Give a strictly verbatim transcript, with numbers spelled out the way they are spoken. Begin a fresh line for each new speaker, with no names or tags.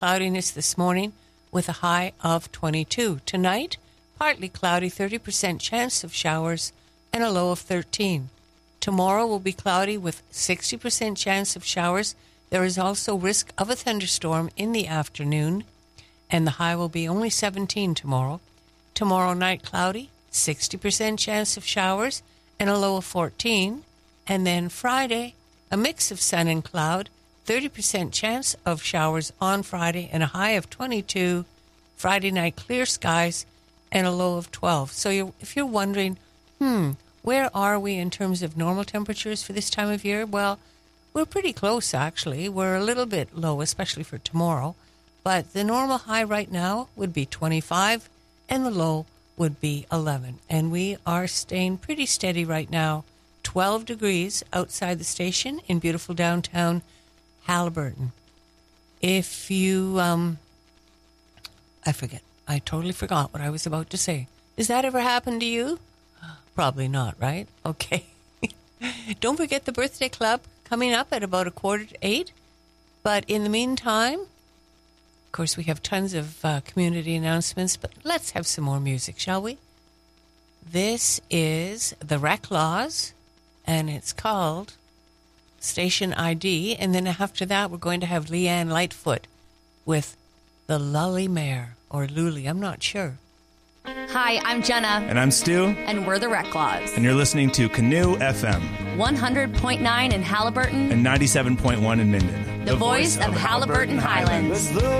cloudiness this morning with a high of twenty-two. Tonight, partly cloudy, thirty percent chance of showers, and a low of thirteen. Tomorrow will be cloudy with sixty percent chance of showers. There is also risk of a thunderstorm in the afternoon, and the high will be only seventeen tomorrow. Tomorrow night, cloudy, sixty percent chance of showers, and a low of fourteen. And then Friday, a mix of sun and cloud, thirty percent chance of showers on Friday, and a high of twenty-two. Friday night, clear skies, and a low of twelve. So you're, if you're wondering, hmm, where are we in terms of normal temperatures for this time of year? Well, we're pretty close, actually. We're a little bit low, especially for tomorrow. But the normal high right now would be twenty-five, and the low would be eleven. And we are staying pretty steady right now, twelve degrees outside the station in beautiful downtown Haliburton. If you, um, I forget. I totally forgot what I was about to say. Does that ever happen to you? Probably not, right? Okay. Don't forget the birthday club coming up at about a quarter to eight. But in the meantime, of course, we have tons of uh, community announcements, but let's have some more music, shall we? This is the Reclaws, and it's called Station I D. And then after that, we're going to have Leanne Lightfoot with the Lully Mare, or Lully, I'm not sure.
Hi, I'm Jenna.
And I'm Stu.
And we're the Reclaws.
And you're listening to Canoe F M.
one hundred point nine in Haliburton.
And ninety-seven point one in Minden.
The, the voice, voice of, of Haliburton, Haliburton Highlands. Highlands.